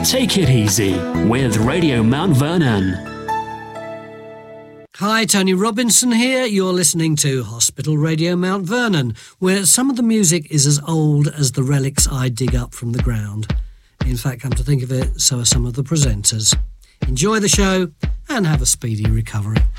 Take It Easy with Radio Mount Vernon. Hi, Tony Robinson here. You're listening to Hospital Radio Mount Vernon, where some of the music is as old as the relics I dig up from the ground. In fact, come to think of it, so are some of the presenters. Enjoy the show and have a speedy recovery.